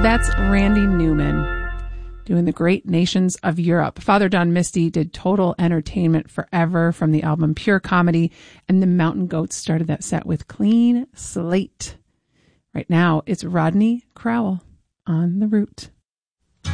That's Randy Newman doing The Great Nations of Europe. Father Don Misty did Total Entertainment Forever from the album Pure Comedy, and the Mountain Goats started that set with Clean Slate. Right now, it's Rodney Crowell on The Root.